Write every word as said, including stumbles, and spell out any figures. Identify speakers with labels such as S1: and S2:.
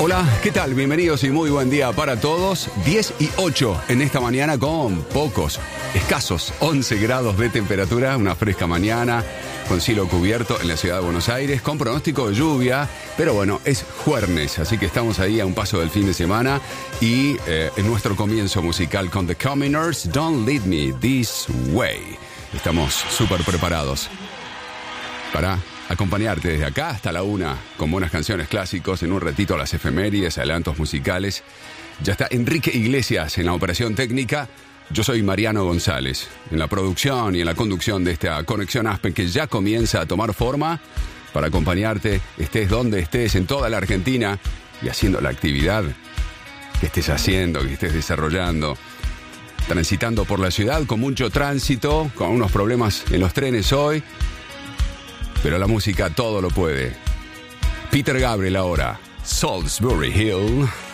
S1: Hola, ¿qué tal? Bienvenidos y muy buen día para todos. diez y ocho en esta mañana con pocos, escasos once grados de temperatura, una fresca mañana con cielo cubierto en la ciudad de Buenos Aires, con pronóstico de lluvia, pero bueno, es jueves, así que estamos ahí a un paso del fin de semana y eh, en nuestro comienzo musical con The Commoners, Don't Lead Me This Way. Estamos súper preparados para acompañarte desde acá hasta la una con buenas canciones clásicos, en un ratito las efemérides, adelantos musicales. Ya está Enrique Iglesias en la operación técnica. Yo soy Mariano González, en la producción y en la conducción de esta Conexión Aspen que ya comienza a tomar forma para acompañarte, estés donde estés, en toda la Argentina y haciendo la actividad que estés haciendo, que estés desarrollando. Transitando por la ciudad con mucho tránsito, con unos problemas en los trenes hoy, pero la música todo lo puede. Peter Gabriel ahora, Salisbury Hill.